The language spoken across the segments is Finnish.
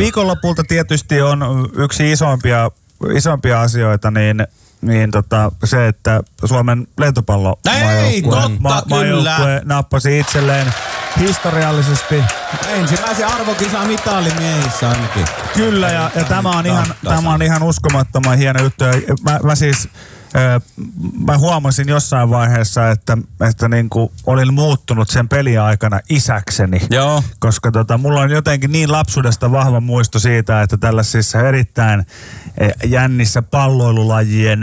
Viikonlopulta tietysti on yksi isompia asioita, se, että Suomen lentopallomajoukkue nappasi itselleen historiallisesti ensimmäisen arvokisan mitali miehissä ainakin. Kyllä, ja tämä on ihan uskomattoman hieno juttu. Mä huomasin jossain vaiheessa, että niinku olin muuttunut sen pelin aikana isäkseni. Joo. Koska mulla on jotenkin niin lapsuudesta vahva muisto siitä, että tällaisissa erittäin jännissä palloilulajien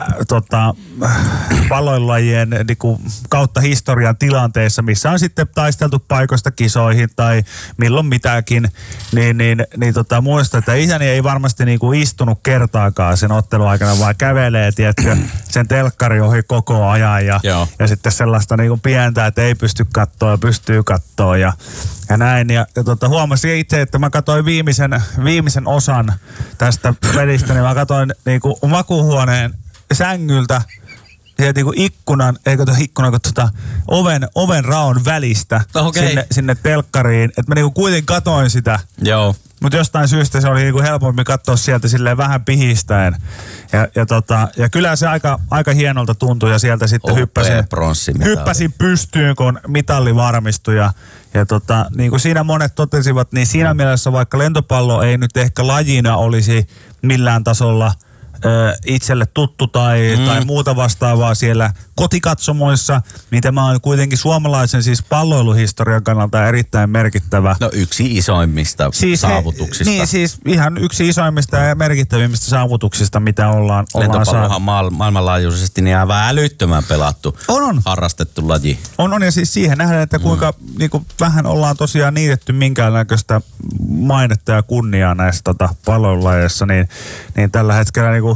niinku kautta historian tilanteissa, missä on sitten taisteltu paikoista kisoihin tai milloin mitäkin, muistan, että isäni ei varmasti niinku istunut kertaakaan sen ottelun aikana, vaan kävelee, tiedätkö, sen telkkari ohi koko ajan ja sitten sellaista niinku pientä, että ei pysty kattoo ja pystyy kattoo ja näin. Ja huomasin itse, että mä katsoin viimeisen osan tästä pelistä, niin mä katsoin niinku makuuhuoneen sängyltä sieltä niinku oven raon välistä sinne telkkariin, että mä niinku kuitenkin katoin sitä. Joo. Mutta jostain syystä se oli niinku helpompi katsoa sieltä silleen vähän pihistäen. Ja kyllä se aika hienolta tuntui ja sieltä sitten hyppäsin pystyyn, kun mitalli varmistui. Ja niin kuin siinä monet totesivat, niin siinä mielessä vaikka lentopallo ei nyt ehkä lajina olisi millään tasolla itselle tuttu tai muuta vastaavaa siellä kotikatsomoissa, niin tämä on kuitenkin suomalaisen siis palloiluhistorian kannalta erittäin merkittävä. No yksi isoimmista saavutuksista. Siis ihan yksi isoimmista ja merkittävimmistä saavutuksista, mitä ollaan lentopallohan maailmanlaajuisesti niin aivan älyttömän pelattu, harrastettu laji. On ja siis siihen nähdään, että kuinka niinku vähän ollaan tosiaan niitetty minkäänlaista mainetta ja kunniaa näissä palloilulajeissa, niin tällä hetkellä niinku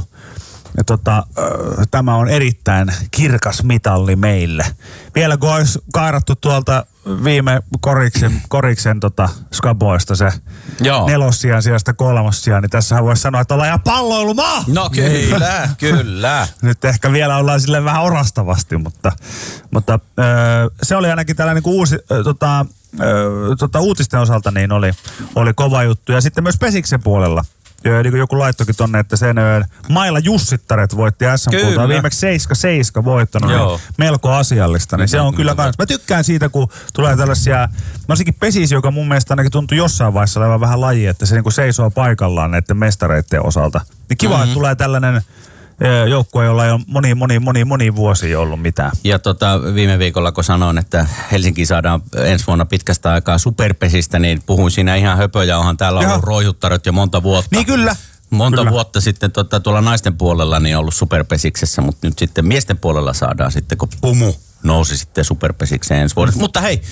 tämä on erittäin kirkas mitalli meille. Vielä kun olisi kaarattu tuolta viime koriksen skaboista se nelossijan sijasta kolmossijan, niin tässähän voisi sanoa, että ollaan ihan palloilumaa! No kyllä. Nyt ehkä vielä ollaan silleen vähän orastavasti, mutta se oli ainakin tällainen niin uusi, uutisten osalta niin oli kova juttu. Ja sitten myös Pesiksen puolella. Ja niin kuin joku laittokin tonne, että Seinäjoen Maila Jussittaret voitti SM-kultaa. Viimeksi 7-7 voittanut. Niin melko asiallista. Niin se on kyllä kans. Mä tykkään siitä, kun tulee tällaisia, varsinkin Pesis, joka mun mielestä ainakin tuntui jossain vaiheessa olevan vähän laji, että se niin kuin seisoo paikallaan näiden mestareiden osalta. Niin kiva, että tulee tällainen joukkue, jolla ei ole moni vuosia ollut mitään. Ja viime viikolla, kun sanoin, että Helsinki saadaan ensi vuonna pitkästä aikaa superpesistä, niin puhuin siinä ihan höpöjä. Onhan täällä ollut roihuttaret jo monta vuotta. Niin kyllä. Monta vuotta sitten tuolla naisten puolella niin on ollut superpesiksessä, mutta nyt sitten miesten puolella saadaan sitten, kun Pumu nousi sitten superpesikseen ensi vuodessa. Mutta hei,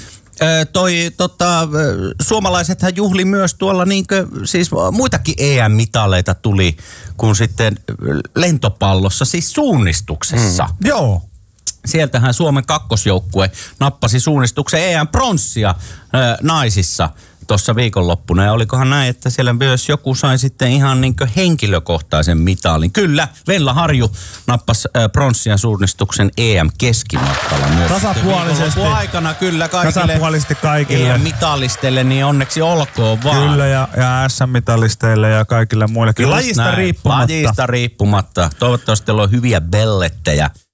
suomalaisethan juhli myös tuolla siis muitakin EM-mitaleita tuli kuin sitten lentopallossa, siis suunnistuksessa. Joo. Sieltähän Suomen kakkosjoukkue nappasi suunnistuksen EM-pronssia naisissa tuossa viikonloppuna. Ja olikohan näin, että siellä myös joku sai sitten ihan henkilökohtaisen mitalin. Kyllä, Venla Harju nappasi pronssia suunnistuksen EM-keskimatkalla myös. Tasapuolisesti. Aikana kyllä kaikille EM-mitalisteille, niin onneksi olkoon vaan. Kyllä, ja SM-mitalisteille ja kaikille muillekin. Lajista riippumatta. Toivottavasti teillä on hyviä bellettejä.